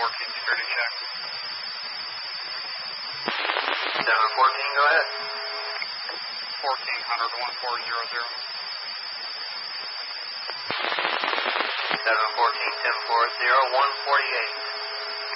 security check. 714, go ahead. 1400 to 1400. 714, 1040, 148.